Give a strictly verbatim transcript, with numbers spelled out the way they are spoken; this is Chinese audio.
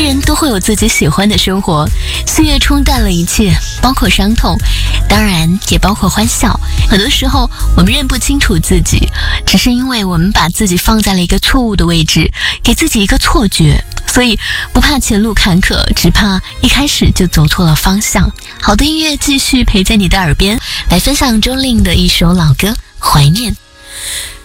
人都会有自己喜欢的生活，岁月冲淡了一切，包括伤痛，当然也包括欢笑。很多时候我们认不清楚自己，只是因为我们把自己放在了一个错误的位置，给自己一个错觉，所以不怕前路坎坷，只怕一开始就走错了方向。好的音乐继续陪在你的耳边，来分享钟令的一首老歌《怀念》。